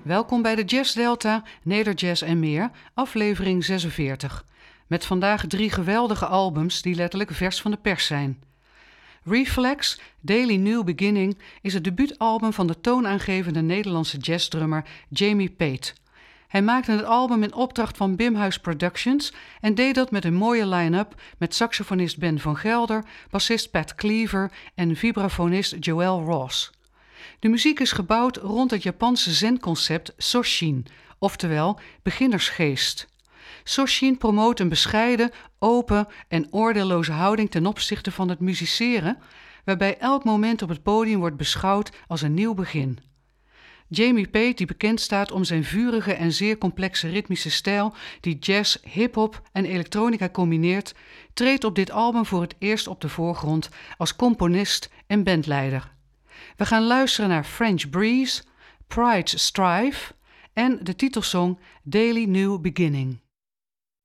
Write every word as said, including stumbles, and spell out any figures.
Welkom bij de Jazz Delta, Nederjazz en meer, aflevering zesenveertig. Met vandaag drie geweldige albums die letterlijk vers van de pers zijn. Reflex, Daily New Beginning, is het debuutalbum van de toonaangevende Nederlandse jazzdrummer Jamie Pate. Hij maakte het album in opdracht van Bimhuis Productions en deed dat met een mooie line-up met saxofonist Ben van Gelder, bassist Pat Cleaver en vibrafonist Joel Ross. De muziek is gebouwd rond het Japanse zen-concept Soshin, oftewel beginnersgeest. Soshin promoot een bescheiden, open en oordeelloze houding ten opzichte van het musiceren, waarbij elk moment op het podium wordt beschouwd als een nieuw begin. Jamie Pate, die bekend staat om zijn vurige en zeer complexe ritmische stijl die jazz, hip-hop en elektronica combineert, treedt op dit album voor het eerst op de voorgrond als componist en bandleider. We gaan luisteren naar French Breeze, Pride's Strive en de titelsong Daily New Beginning.